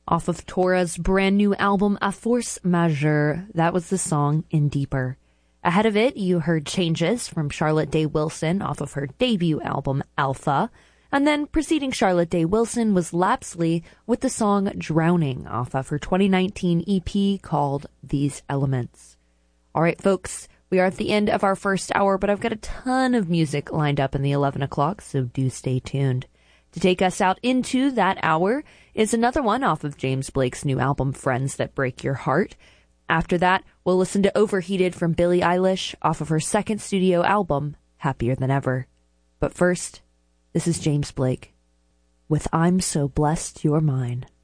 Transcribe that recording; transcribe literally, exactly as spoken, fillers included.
Off of Tora's brand new album, A Force Majeure, that was the song In Deeper. Ahead of it, you heard Changes from Charlotte Day Wilson off of her debut album, Alpha. And then preceding Charlotte Day Wilson was Lapsley with the song Drowning off of her twenty nineteen E P called These Elements. All right, folks, we are at the end of our first hour, but I've got a ton of music lined up in the eleven o'clock, so do stay tuned. To take us out into that hour is another one off of James Blake's new album, Friends That Break Your Heart. After that, we'll listen to Overheated from Billie Eilish off of her second studio album, Happier Than Ever. But first, this is James Blake with I'm So Blessed You're Mine.